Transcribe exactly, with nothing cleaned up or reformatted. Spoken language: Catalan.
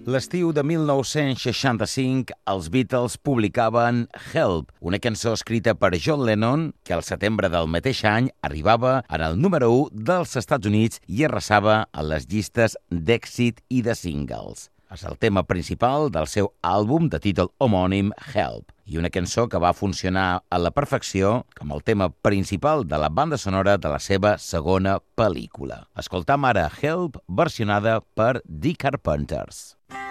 L'estiu de mil nou-cents seixanta-cinc, els Beatles publicaven Help, una cançó escrita per John Lennon que al setembre del mateix any arribava en el número u dels Estats Units i arrasava a les llistes d'èxit i de singles. És el tema principal del seu àlbum de títol homònim Help, i una cançó que va funcionar a la perfecció com el tema principal de la banda sonora de la seva segona pel·lícula. Escoltam ara Help versionada per The Carpenters.